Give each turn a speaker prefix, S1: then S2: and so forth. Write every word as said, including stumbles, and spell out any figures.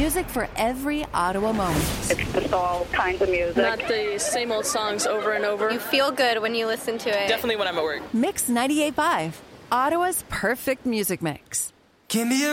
S1: Music for every Ottawa moment.
S2: It's just all kinds of music.
S3: Not the same old songs over and over.
S4: You feel good when you listen to it.
S3: Definitely when I'm at work.
S1: Mix ninety-eight point five, Ottawa's perfect music mix.
S5: Give me a